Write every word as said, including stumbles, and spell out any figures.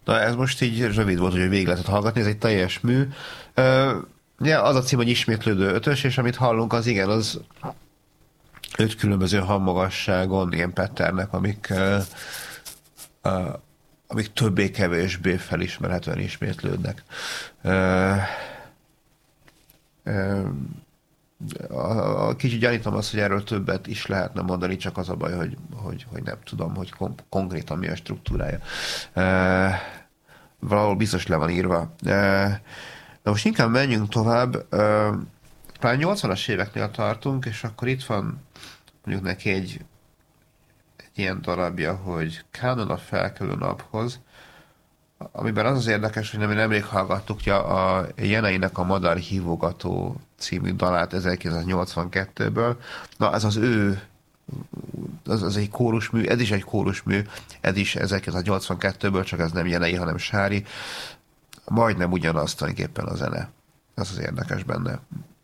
Na ez most így rövid volt, hogy végig lehetett hallgatni, ez egy teljes mű. Uh, ja, az a cím, hogy ismétlődő ötös, és amit hallunk, az igen, az öt különböző hangmagasságon, ilyen patternek, amik, uh, uh, amik többé-kevésbé felismerhetően ismétlődnek. Uh, uh, a, a kicsit gyanítom azt, hogy erről többet is lehetne mondani, csak az a baj, hogy, hogy, hogy nem tudom, hogy kon- konkrétan mi a struktúrája. Uh, valahol biztos le van írva. Uh, de most inkább menjünk tovább. Uh, talán nyolcvanas éveknél tartunk, és akkor itt van mondjuk neki egy, egy ilyen darabja, hogy Kánon a felkelő naphoz, amiben az az érdekes, hogy nem, nemrég hallgattuk ja, a Jeneinek a Madár hívogató című dalát ezerkilencszáznyolcvankettőből. Na, ez az ő, az, az egy kórusmű, ez is egy kórusmű, ez is ezerkilencszáznyolcvankettőből, csak ez nem Jenei, hanem Sári. Majdnem ugyanaz tulajdonképpen a zene. Ez az érdekes benne.